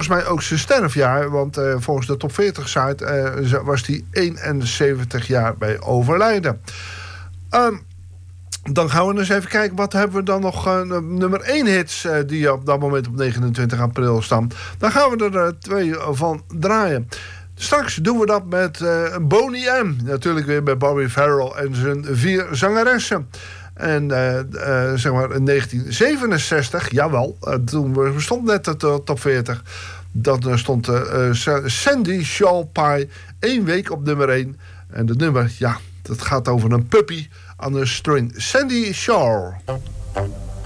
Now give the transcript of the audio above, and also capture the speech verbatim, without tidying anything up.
volgens mij ook zijn sterfjaar. Want uh, volgens de top veertig site uh, was hij eenenzeventig jaar bij overlijden. Um, Dan gaan we eens even kijken, wat hebben we dan nog uh, nummer één hits... Uh, die op dat moment op negenentwintig april staan. Dan gaan we er uh, twee van draaien. Straks doen we dat met uh, Boney M. Natuurlijk weer bij Bobby Farrell en zijn vier zangeressen. En uh, uh, zeg maar in negentien zevenenzestig, jawel, uh, toen stond net de uh, top veertig... dat uh, stond uh, Sandy Shaw Pie één week op nummer één. En het nummer, ja, dat gaat over een puppy... aan de string Sandy Shaw.